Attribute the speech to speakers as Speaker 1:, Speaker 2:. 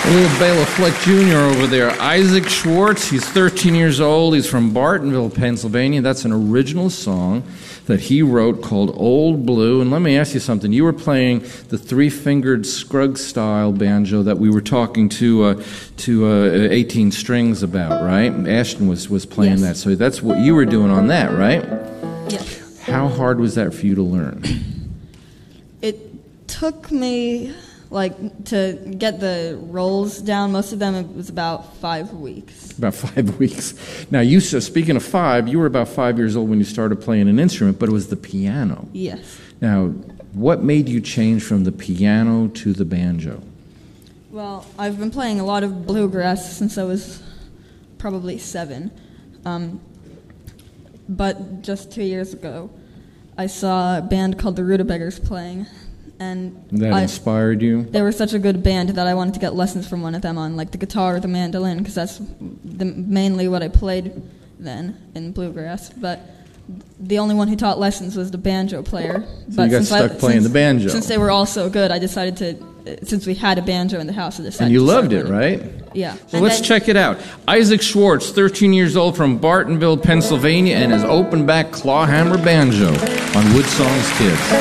Speaker 1: Little Bela Fleck Jr. over there. Isaac Schwartz, he's 13 years old. He's from Bartonville, Pennsylvania. That's an original song that he wrote called Old Blue. And let me ask you something. You were playing the three-fingered Scruggs-style banjo that we were talking to 18 Strings about, right? Ashton was playing that. So that's what you were doing on that, right?
Speaker 2: Yes.
Speaker 1: How hard was that for you to learn?
Speaker 2: It took me, to get the rolls down. Most of them, it was about 5 weeks.
Speaker 1: About 5 weeks. Now, speaking of 5, you were about 5 years old when you started playing an instrument, but it was the piano.
Speaker 2: Yes.
Speaker 1: Now, what made you change from the piano to the banjo?
Speaker 2: Well, I've been playing a lot of bluegrass since I was probably 7. But just 2 years ago, I saw a band called the Rutabaggers playing. And
Speaker 1: that inspired you?
Speaker 2: They were such a good band that I wanted to get lessons from one of them on the guitar or the mandolin, because that's mainly what I played then in bluegrass. But the only one who taught lessons was the banjo player.
Speaker 1: So you got stuck playing the banjo.
Speaker 2: Since they were all so good, I decided to, since we had a banjo in the house, I decided
Speaker 1: And you
Speaker 2: to
Speaker 1: loved
Speaker 2: start
Speaker 1: it, right?
Speaker 2: Yeah.
Speaker 1: Well, let's check it out. Isaac Schwartz, 13 years old, from Bartonville, Pennsylvania, and his open back clawhammer banjo on Woodsong's Kids.